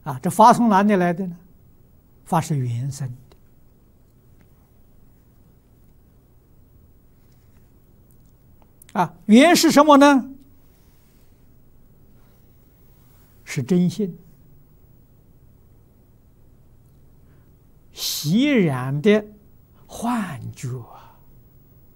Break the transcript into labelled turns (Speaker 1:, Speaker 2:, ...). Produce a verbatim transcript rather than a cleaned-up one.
Speaker 1: 啊，这法从哪里来的呢？法是原生的。啊，原是什么呢？是真性，习染的幻觉。